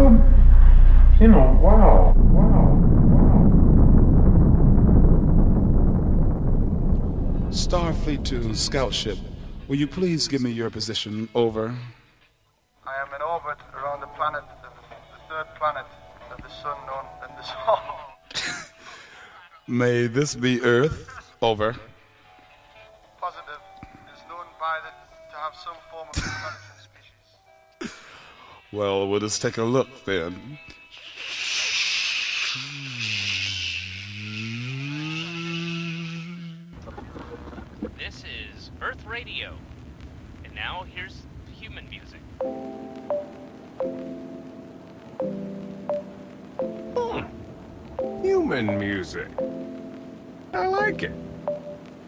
Wow. Starfleet to Scout Ship. Will you please give me your position? Over. I am in orbit around the planet, the third planet of the sun known as the Sol. May this be Earth? Over. Positive. It is known by to have some form of intelligent species. Well, we'll just take a look then. This is Earth Radio. And now here's human music. Human music. I like it.